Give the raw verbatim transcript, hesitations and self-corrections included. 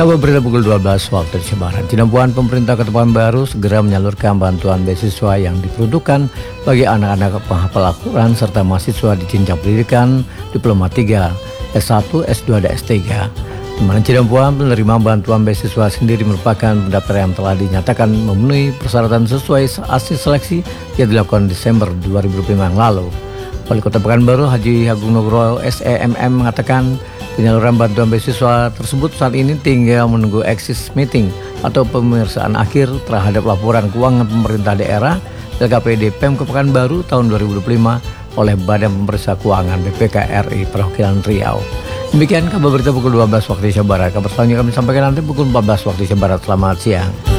Kabar berita pukul dua belas waktu Indonesia Barat. Tinambuan pemerintah Kota Pekanbaru segera menyalurkan bantuan beasiswa yang diperuntukkan bagi anak-anak penghafal Al-Quran serta mahasiswa di jenjang pendidikan Diploma tiga, S satu, S dua, dan S tiga. Di mana Tinambuan penerima bantuan beasiswa sendiri merupakan pendaftar yang telah dinyatakan memenuhi persyaratan sesuai hasil seleksi yang dilakukan Desember dua ribu dua puluh lima yang lalu. Wali Kota Pekanbaru Haji Agung Nugroho S E M M mengatakan penyaluran bantuan beasiswa tersebut saat ini tinggal menunggu exit meeting atau pemeriksaan akhir terhadap laporan keuangan pemerintah daerah L K P D Pemkab Pekanbaru tahun dua ribu dua puluh lima oleh Badan Pemeriksa Keuangan B P K R I Perwakilan Riau. Demikian kabar berita pukul dua belas waktu Indonesia Barat. Kabar selanjutnya kami sampaikan nanti pukul empat belas waktu Indonesia Barat. Selamat siang.